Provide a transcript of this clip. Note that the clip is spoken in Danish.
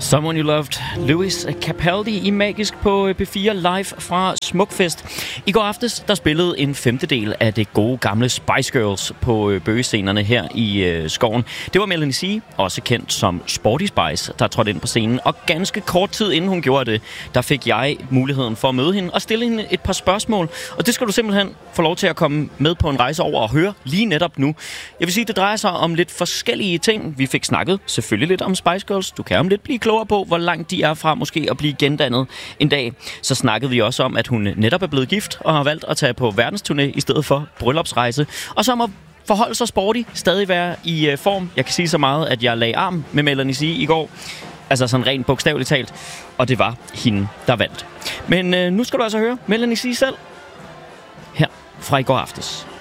Someone You Loved, Lewis Capaldi i Magisk på P4 live fra Smukfest. I går aftes, der spillede en femtedel af det gode gamle Spice Girls på bøgescenerne her i skoven. Det var Melanie C, også kendt som Sporty Spice, der trådte ind på scenen. Og ganske kort tid inden hun gjorde det, der fik jeg muligheden for at møde hende og stille hende et par spørgsmål. Og det skal du simpelthen få lov til at komme med på en rejse over og høre lige netop nu. Jeg vil sige, det drejer sig om lidt forskellige ting. Vi fik snakket selvfølgelig lidt om Spice Girls. Du kan om lidt blive klogere på, hvor langt de er fra måske at blive gendannet en dag. Så snakkede vi også om, at hun netop er blevet gift og har valgt at tage på verdensturné i stedet for bryllupsrejse. Og så om at forholde sig sporty, stadig være i form. Jeg kan sige så meget, at jeg lagde arm med Melanie C i går. Altså sådan rent bogstaveligt talt. Og det var hende, der vandt. Men nu skal du altså høre Melanie C selv. Her fra i går aftes.